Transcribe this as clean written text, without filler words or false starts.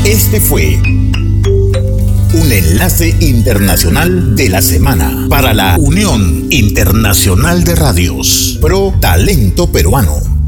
Este fue un enlace internacional de la semana para la Unión Internacional de Radios Pro Talento Peruano.